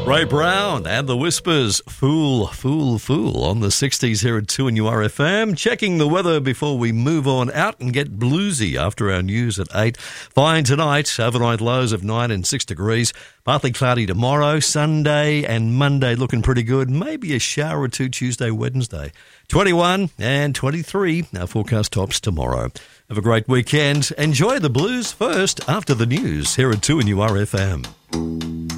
Ray Brown and the Whispers, Fool, Fool, Fool on the 60s here at 2NURFM. Checking the weather before we move on out and get bluesy after our news at 8. Fine tonight, overnight lows of 9 and 6 degrees. Partly cloudy tomorrow, Sunday and Monday looking pretty good. Maybe a shower or two Tuesday, Wednesday. 21 and 23, our forecast tops tomorrow. Have a great weekend. Enjoy the blues first after the news here at 2NURFM.